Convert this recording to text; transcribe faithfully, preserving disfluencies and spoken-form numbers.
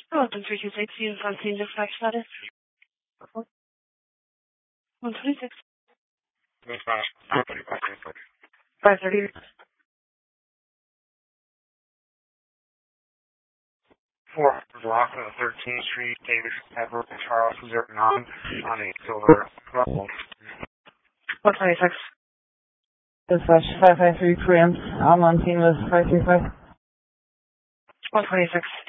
Oh, then three two six, you can see the flash status. one twenty-six. five thirty. Four block of thirteenth Street, David Pepper, Charles zero nine on a silver ruffle. one twenty-six. Dispatch five five three preempt. I'm on team with five three five. one twenty-six.